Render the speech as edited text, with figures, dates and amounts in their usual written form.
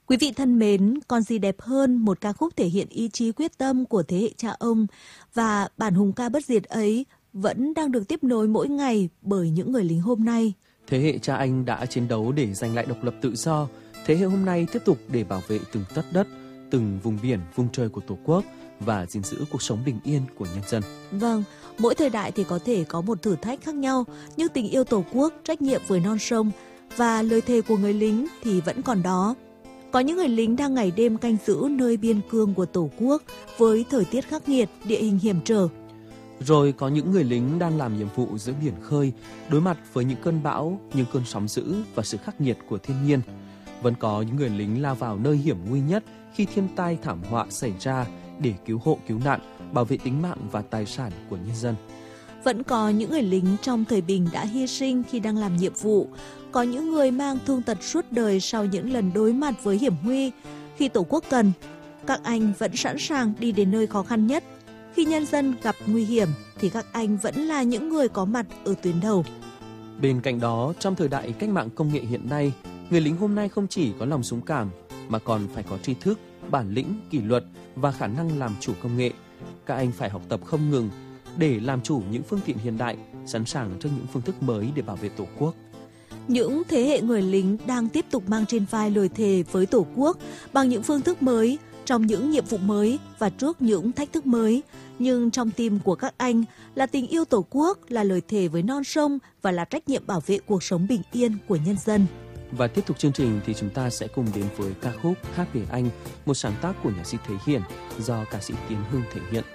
Quý vị thân mến, còn gì đẹp hơn một ca khúc thể hiện ý chí quyết tâm của thế hệ cha ông, và bản hùng ca bất diệt ấy vẫn đang được tiếp nối mỗi ngày bởi những người lính hôm nay. Thế hệ cha anh đã chiến đấu để giành lại độc lập tự do, thế hệ hôm nay tiếp tục để bảo vệ từng tấc đất, từng vùng biển, vùng trời của Tổ quốc và gìn giữ cuộc sống bình yên của nhân dân. Vâng, mỗi thời đại thì có thể có một thử thách khác nhau, nhưng tình yêu Tổ quốc, trách nhiệm với non sông và lời thề của người lính thì vẫn còn đó. Có những người lính đang ngày đêm canh giữ nơi biên cương của Tổ quốc với thời tiết khắc nghiệt, địa hình hiểm trở. Rồi có những người lính đang làm nhiệm vụ giữa biển khơi, đối mặt với những cơn bão, những cơn sóng dữ và sự khắc nghiệt của thiên nhiên. Vẫn có những người lính lao vào nơi hiểm nguy nhất khi thiên tai thảm họa xảy ra để cứu hộ cứu nạn, bảo vệ tính mạng và tài sản của nhân dân. Vẫn có những người lính trong thời bình đã hy sinh khi đang làm nhiệm vụ. Có những người mang thương tật suốt đời sau những lần đối mặt với hiểm nguy. Khi Tổ quốc cần, các anh vẫn sẵn sàng đi đến nơi khó khăn nhất. Khi nhân dân gặp nguy hiểm thì các anh vẫn là những người có mặt ở tuyến đầu. Bên cạnh đó, trong thời đại cách mạng công nghệ hiện nay, người lính hôm nay không chỉ có lòng dũng cảm mà còn phải có tri thức, bản lĩnh, kỷ luật và khả năng làm chủ công nghệ. Các anh phải học tập không ngừng để làm chủ những phương tiện hiện đại, sẵn sàng trước những phương thức mới để bảo vệ Tổ quốc. Những thế hệ người lính đang tiếp tục mang trên vai lời thề với Tổ quốc bằng những phương thức mới, trong những nhiệm vụ mới và trước những thách thức mới. Nhưng trong tim của các anh là tình yêu Tổ quốc, là lời thề với non sông và là trách nhiệm bảo vệ cuộc sống bình yên của nhân dân. Và tiếp tục chương trình thì chúng ta sẽ cùng đến với ca khúc Hát về anh, một sáng tác của nhạc sĩ Thế Hiển do ca sĩ Tiến Hưng thể hiện.